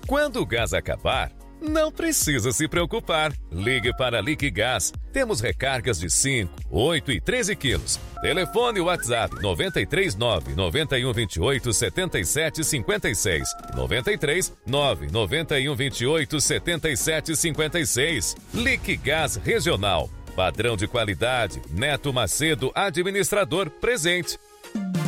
Quando o gás acabar, não precisa se preocupar. Ligue para a Liquigás. Temos recargas de 5, 8 e 13 quilos. Telefone WhatsApp 939 9128 7756. 93 991 28 7756. Liquigás Regional. Padrão de qualidade. Neto Macedo, administrador presente.